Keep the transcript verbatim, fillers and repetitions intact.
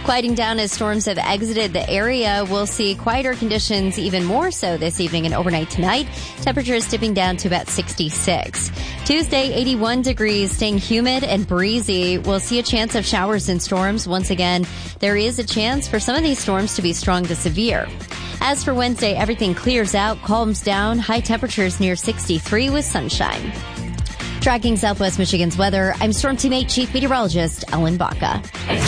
Quieting down as storms have exited the area. We'll see quieter conditions even more so this evening and overnight tonight. Temperatures dipping down to about sixty-six. Tuesday, eighty-one degrees, staying humid and breezy. We'll see a chance of showers and storms. Once again, there is a chance for some of these storms to be strong to severe. As for Wednesday, everything clears out, calms down, high temperatures near sixty-three with sunshine. Tracking Southwest Michigan's weather, I'm Storm Team eight Chief Meteorologist Ellen Baca.